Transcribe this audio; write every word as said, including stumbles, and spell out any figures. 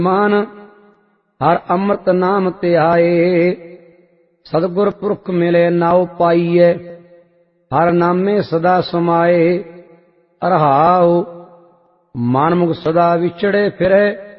ਮਾਨ ਹਰ ਅੰਮ੍ਰਿਤ ਨਾਮ ਧਿਆਏ। ਸਤਿਗੁਰ ਪੁਰਖ ਮਿਲੇ ਨਾਉ ਪਾਈਐ, ਹਰ ਨਾਮੇ ਸਦਾ ਸਮਾਏ। ਰਹਾਉ ਮਨ ਮੁਖ ਸਦਾ ਵਿਛੜੇ ਫਿਰੇ,